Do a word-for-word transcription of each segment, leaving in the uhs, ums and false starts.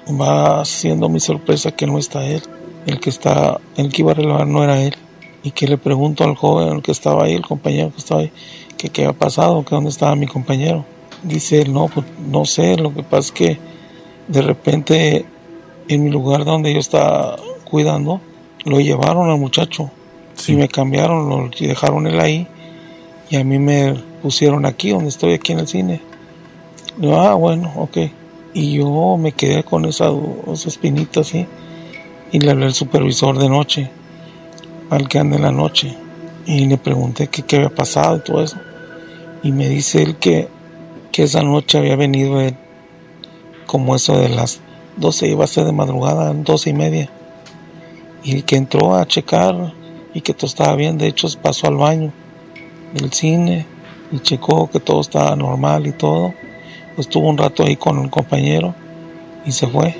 va siendo mi sorpresa que no está él. El que está, el que iba a relevar no era él. Y que le pregunto al joven, el que estaba ahí, el compañero que estaba ahí, que qué había pasado, que dónde estaba mi compañero. Dice él, no, pues no sé, lo que pasa es que de repente en mi lugar donde yo estaba cuidando, lo llevaron al muchacho. Sí. Y me cambiaron, lo y dejaron él ahí, y a mí me pusieron aquí, donde estoy, aquí en el cine. Y yo, ah, bueno, ok. Y yo me quedé con esa, esa espinita así, y le hablé al supervisor de noche, al que anda en la noche, y le pregunté que qué había pasado y todo eso. Y me dice él que, que esa noche había venido él, como eso de las doce, iba a ser de madrugada, doce y media, y que entró a checar y que todo estaba bien. De hecho pasó al baño del cine y checó que todo estaba normal y todo. Pues estuvo un rato ahí con un compañero y se fue.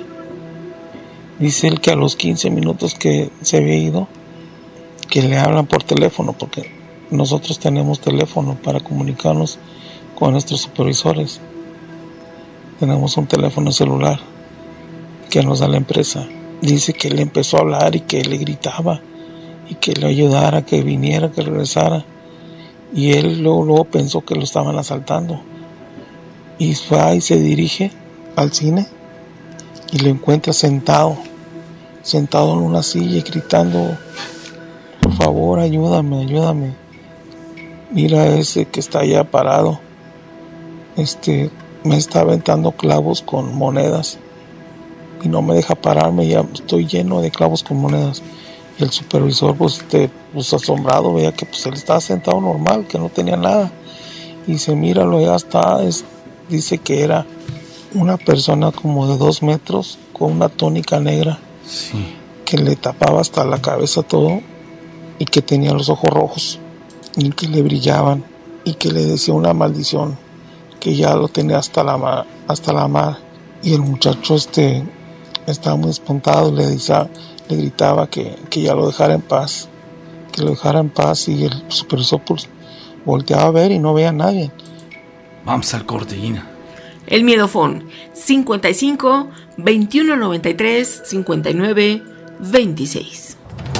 Dice él que a los quince minutos que se había ido, que le hablan por teléfono, porque nosotros tenemos teléfono para comunicarnos con nuestros supervisores. Tenemos un teléfono celular que nos da la empresa. Dice que le empezó a hablar y que le gritaba y que le ayudara, que viniera, que regresara. Y él luego, luego pensó que lo estaban asaltando. Y va y se dirige al cine y lo encuentra sentado, sentado en una silla y gritando, por favor, ayúdame, ayúdame. Mira ese que está allá parado. Este, me está aventando clavos con monedas y no me deja pararme, ya estoy lleno de clavos con monedas. Y el supervisor, pues, este, pues asombrado, veía que pues él estaba sentado normal, que no tenía nada. Y se mira, lo ya está, es, dice que era una persona como de dos metros con una túnica negra, sí, que le tapaba hasta la cabeza todo y que tenía los ojos rojos y que le brillaban y que le decía una maldición que ya lo tenía hasta la mar, hasta la mar. Y el muchacho este estaba muy espantado, le decía, le gritaba que, que ya lo dejara en paz, que lo dejara en paz. Y el supervisor pues volteaba a ver y no veía a nadie. Vamos al corte, Gina. El Miedofón, cincuenta y cinco, veintiuno noventa y tres, cincuenta y nueve, veintiséis.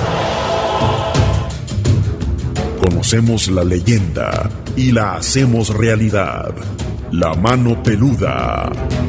Conocemos la leyenda y la hacemos realidad. La Mano Peluda.